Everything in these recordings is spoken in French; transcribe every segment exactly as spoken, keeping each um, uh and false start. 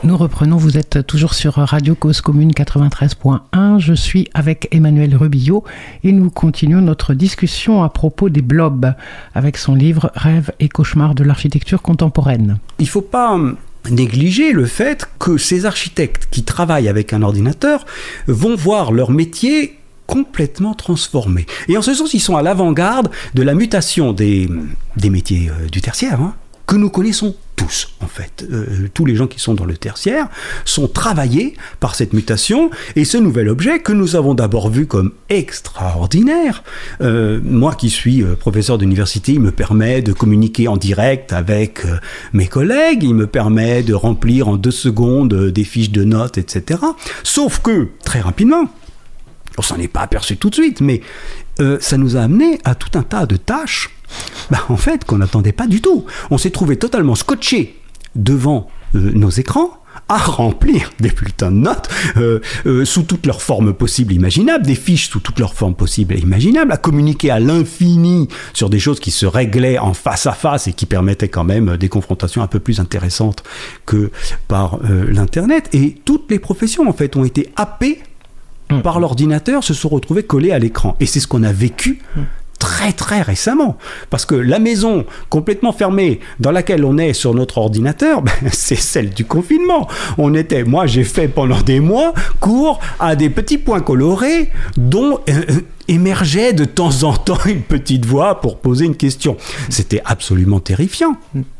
Nous reprenons, vous êtes toujours sur Radio Cause Commune quatre-vingt-treize point un. Je suis avec Emmanuel Rebillot et nous continuons notre discussion à propos des blobs avec son livre « Rêves et cauchemars de l'architecture contemporaine ». Il ne faut pas négliger le fait que ces architectes qui travaillent avec un ordinateur vont voir leur métier complètement transformé. Et en ce sens, ils sont à l'avant-garde de la mutation des, des métiers euh, du tertiaire, hein, que nous connaissons tous, en fait. Euh, tous les gens qui sont dans le tertiaire sont travaillés par cette mutation, et ce nouvel objet que nous avons d'abord vu comme extraordinaire. Euh, moi qui suis euh, professeur d'université, il me permet de communiquer en direct avec euh, mes collègues, il me permet de remplir en deux secondes euh, des fiches de notes, et cetera. Sauf que, très rapidement, on s'en est pas aperçu tout de suite, mais euh, ça nous a amené à tout un tas de tâches bah, en fait, qu'on n'attendait pas du tout. On s'est trouvé totalement scotché devant euh, nos écrans à remplir des bulletins de notes euh, euh, sous toutes leurs formes possibles et imaginables, des fiches sous toutes leurs formes possibles et imaginables, à communiquer à l'infini sur des choses qui se réglaient en face à face et qui permettaient quand même des confrontations un peu plus intéressantes que par euh, l'Internet. Et toutes les professions, en fait, ont été happées mmh. par l'ordinateur, se sont retrouvées collées à l'écran. Et c'est ce qu'on a vécu mmh. très très récemment, parce que la maison complètement fermée dans laquelle on est sur notre ordinateur, ben, c'est celle du confinement. On était, moi j'ai fait pendant des mois cours à des petits points colorés dont euh, émergeait de temps en temps une petite voix pour poser une question. C'était absolument terrifiant.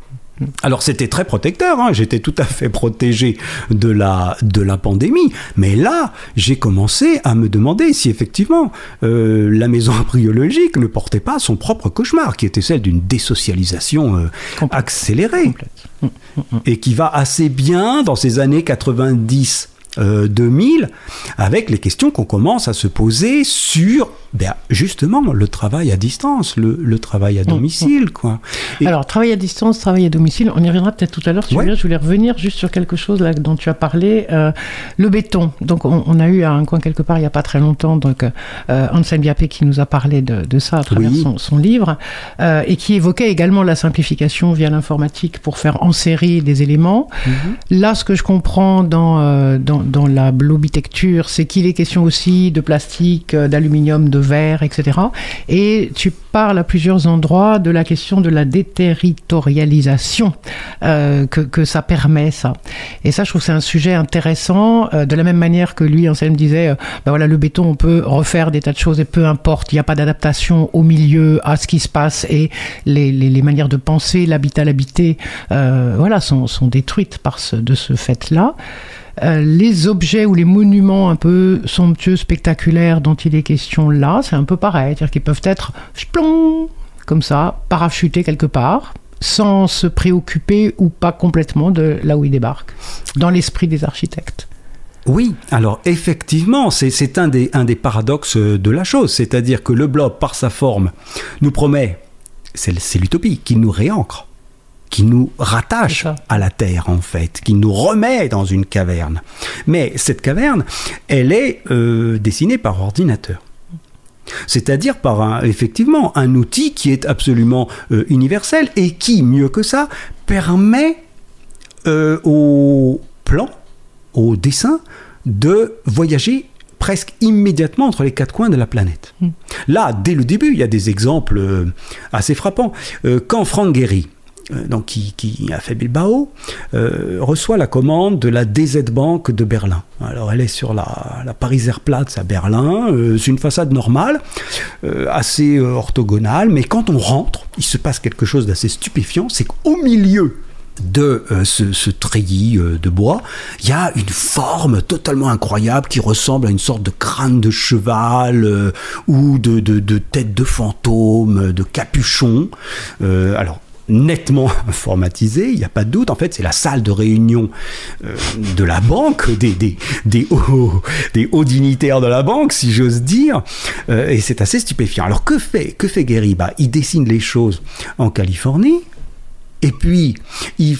Alors c'était très protecteur, hein, j'étais tout à fait protégé de la, de la pandémie, mais là j'ai commencé à me demander si effectivement euh, la maison embryologique ne portait pas son propre cauchemar, qui était celle d'une désocialisation euh, Complète. accélérée, Complète. et qui va assez bien dans ces années quatre-vingt-dix Euh, deux mille, avec les questions qu'on commence à se poser sur ben, justement le travail à distance, le, le travail à domicile. Quoi. Et alors, travail à distance, travail à domicile, on y reviendra peut-être tout à l'heure. Si ouais. je voulais revenir juste sur quelque chose là, dont tu as parlé, euh, le béton. Donc, on, on a eu à un coin quelque part il n'y a pas très longtemps donc, euh, Anselm Biapé qui nous a parlé de, de ça à travers oui. son, son livre euh, et qui évoquait également la simplification via l'informatique pour faire en série des éléments. Mm-hmm. Là, ce que je comprends dans, euh, dans dans la blobitecture, c'est qu'il est question aussi de plastique, d'aluminium, de verre, et cetera. Et tu parles à plusieurs endroits de la question de la déterritorialisation euh, que, que ça permet, ça. Et ça, je trouve que c'est un sujet intéressant. Euh, de la même manière que lui, Anselm disait, euh, ben voilà, le béton, on peut refaire des tas de choses et peu importe, il n'y a pas d'adaptation au milieu, à ce qui se passe et les, les, les manières de penser, l'habitat, l'habité, euh, voilà, sont, sont détruites par ce, de ce fait-là. Euh, les objets ou les monuments un peu somptueux, spectaculaires dont il est question là, c'est un peu pareil, c'est-à-dire qu'ils peuvent être splong, comme ça, parachutés quelque part, sans se préoccuper ou pas complètement de là où ils débarquent, dans l'esprit des architectes. Oui, alors effectivement, c'est, c'est un, des, un des paradoxes de la chose, c'est-à-dire que le blob, par sa forme, nous promet, c'est, c'est l'utopie, qu'il nous réancre, qui nous rattache à la terre, en fait, qui nous remet dans une caverne. Mais cette caverne, elle est euh, dessinée par ordinateur. C'est-à-dire par, un, effectivement, un outil qui est absolument euh, universel et qui, mieux que ça, permet euh, au plan, au dessin, de voyager presque immédiatement entre les quatre coins de la planète. Mmh. Là, dès le début, il y a des exemples euh, assez frappants. Euh, quand Frank Gehry, donc qui, qui a fait Bilbao, euh, reçoit la commande de la D Z Bank de Berlin. Alors elle est sur la, la Pariserplatz à Berlin, euh, c'est une façade normale, euh, assez euh, orthogonale, mais quand on rentre, il se passe quelque chose d'assez stupéfiant, c'est qu'au milieu de euh, ce, ce treillis euh, de bois, il y a une forme totalement incroyable qui ressemble à une sorte de crâne de cheval euh, ou de, de, de tête de fantôme, de capuchon. Euh, alors nettement informatisé, il n'y a pas de doute. En fait, c'est la salle de réunion euh, de la banque, des, des, des, hauts, des hauts dignitaires de la banque, si j'ose dire, euh, et c'est assez stupéfiant. Alors, que fait, que fait Gehry ? Bah, il dessine les choses en Californie, et puis il